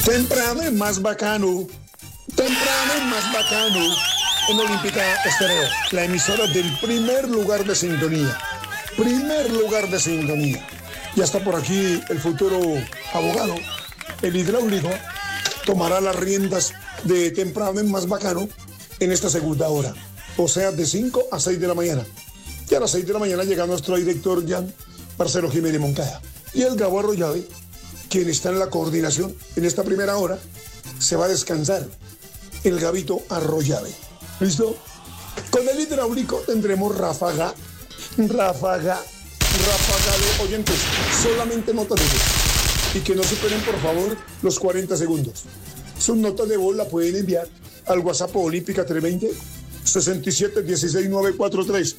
Temprano es más bacano. Temprano es más bacano. En Olímpica Estéreo, la emisora del primer lugar de sintonía. Primer lugar de sintonía. Ya está por aquí el futuro abogado, el hidráulico. Tomará las riendas de Temprano es más bacano en esta segunda hora. O sea, de 5 a 6 de la mañana. Y a las 6 de la mañana llega nuestro director Jan Marcelo Jiménez Moncada. Y el Gabo Arroyave, quien está en la coordinación en esta primera hora, se va a descansar. El Gabito Arroyave. ¿Listo? Con el hidráulico tendremos ráfaga de oyentes. Solamente notas de voz. Y que no superen, por favor, los 40 segundos. Sus notas de voz la pueden enviar al WhatsApp Olímpica 320-6716-943.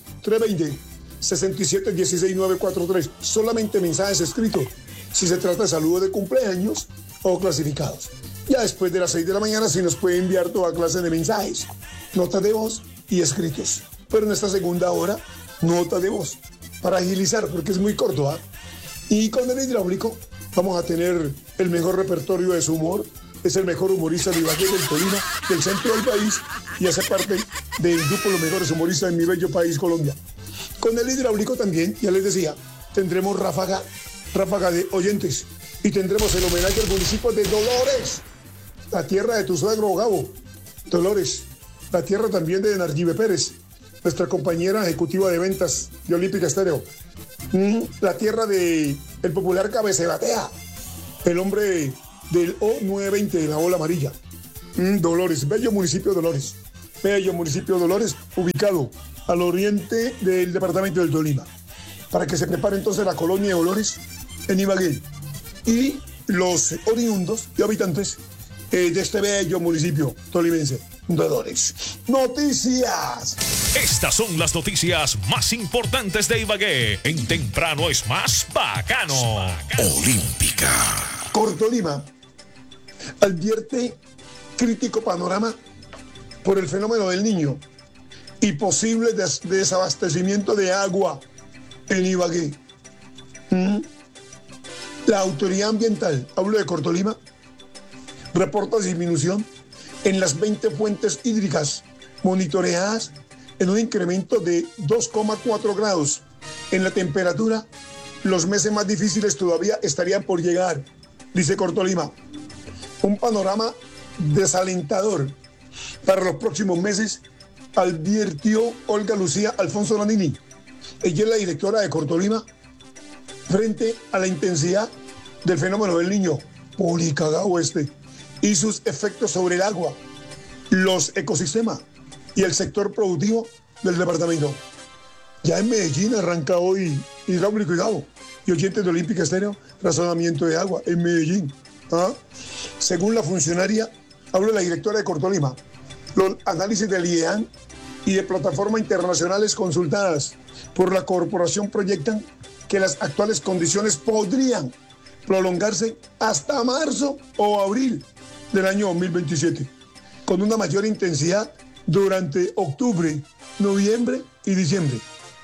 320-6716-943. Solamente mensajes escritos, si se trata de saludos de cumpleaños o clasificados. Ya después de las 6 de la mañana sí nos puede enviar toda clase de mensajes, notas de voz y escritos. Pero en esta segunda hora, nota de voz, para agilizar, porque es muy corto, ¿ah? Y con el hidráulico vamos a tener el mejor repertorio de su humor. Es el mejor humorista de Ibagué, del Tolima, del centro del país, y hace parte del grupo Los Mejores Humoristas de mi bello país, Colombia. Con el hidráulico también, ya les decía, tendremos ráfaga de oyentes. Y tendremos el homenaje al municipio de Dolores, la tierra de tu suegro, Gabo. Dolores, la tierra también de Narjibe Pérez, nuestra compañera ejecutiva de ventas de Olímpica Estéreo. La tierra de el popular Cabecebatea, el hombre del O920 de la ola amarilla. Dolores, bello municipio de Dolores. Bello municipio de Dolores, ubicado al oriente del departamento del Tolima. Para que se prepare entonces la colonia de Dolores en Ibagué. Y los oriundos y habitantes de este bello municipio tolimense, Dolores. Noticias. Estas son las noticias más importantes de Ibagué. En Temprano es más bacano. Olímpica. Cortolima advierte crítico panorama por el fenómeno del Niño y posible desabastecimiento de agua en Ibagué. La autoridad ambiental, hablo de Cortolima, reporta disminución en las 20 fuentes hídricas monitoreadas en un incremento de 2,4 grados en la temperatura. Los meses más difíciles todavía estarían por llegar, dice Cortolima. Un panorama desalentador para los próximos meses, advirtió Olga Lucía Alfonso Lanini. Ella es la directora de Cortolima frente a la intensidad del fenómeno del Niño, Policagá Oeste, y sus efectos sobre el agua, los ecosistemas y el sector productivo del departamento. Ya en Medellín arranca hoy hidráulico y Gabo y oyentes de Olímpica Estéreo, razonamiento de agua en Medellín. Según la funcionaria, hablo de la directora de Cortolima, los análisis del IEAN y de plataformas internacionales consultadas por la corporación proyectan que las actuales condiciones podrían prolongarse hasta marzo o abril del año 2027, con una mayor intensidad durante octubre, noviembre y diciembre.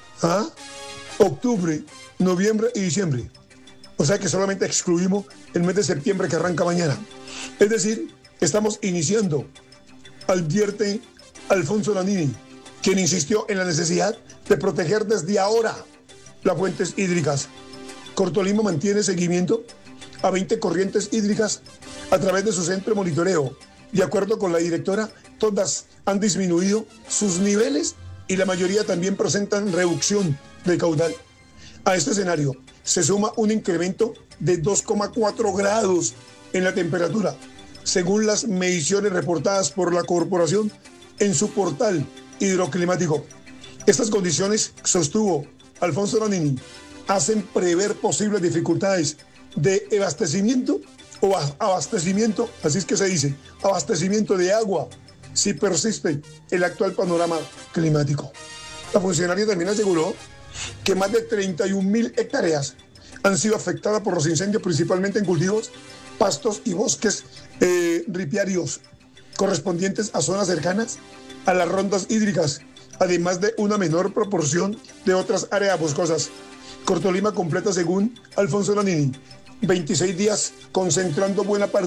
Octubre, noviembre y diciembre. O sea que solamente excluimos el mes de septiembre que arranca mañana. Es decir, estamos iniciando, advierte Alfonso Lanini, quien insistió en la necesidad de proteger desde ahora las fuentes hídricas. Cortolima mantiene seguimiento a 20 corrientes hídricas a través de su centro de monitoreo. De acuerdo con la directora, todas han disminuido sus niveles y la mayoría también presentan reducción de caudal. A este escenario se suma un incremento de 2,4 grados en la temperatura, según las mediciones reportadas por la corporación en su portal hidroclimático. Estas condiciones, sostuvo Alfonso Lanini, hacen prever posibles dificultades de abastecimiento o abastecimiento, así es que se dice, abastecimiento de agua, si persiste el actual panorama climático. La funcionaria también aseguró que más de 31.000 hectáreas han sido afectadas por los incendios, principalmente en cultivos, pastos y bosques ripiarios, correspondientes a zonas cercanas a las rondas hídricas, además de una menor proporción de otras áreas boscosas. Cortolima completa, según Alfonso Lanini, 26 días concentrando buena parte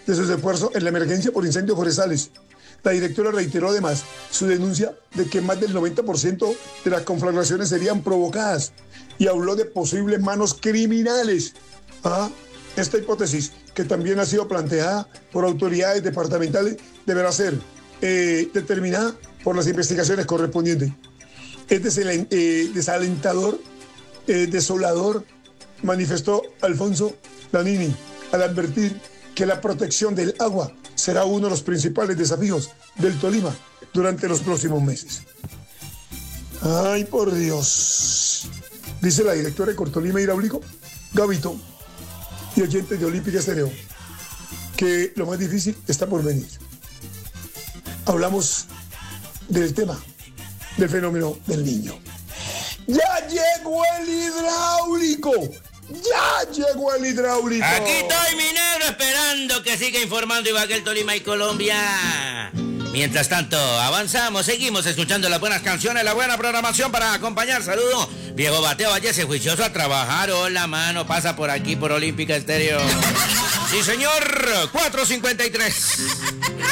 de sus esfuerzos en la emergencia por incendios forestales. La directora reiteró además su denuncia de que más del 90% de las conflagraciones serían provocadas y habló de posibles manos criminales. Esta hipótesis, que también ha sido planteada por autoridades departamentales, deberá ser determinada por las investigaciones correspondientes. Es desalentador, desolador, manifestó Alfonso Lanini al advertir que la protección del agua será uno de los principales desafíos del Tolima durante los próximos meses. Ay, por Dios. Dice la directora de Cortolima Hidráulico, Gavito, y oyentes de Olímpica Estéreo, que lo más difícil está por venir. Hablamos del tema del fenómeno del Niño. ¡Ya llegó el hidráulico! ¡Ya llegó el hidráulico! Aquí estoy, mi negro, esperando que siga informando Ibagué, Tolima y Colombia. Mientras tanto, avanzamos, seguimos escuchando las buenas canciones, la buena programación para acompañar. Saludo, viejo Bateo, váyase juicioso a trabajar. Hola, mano, pasa por aquí, por Olímpica Estéreo. Sí, señor, 4:53.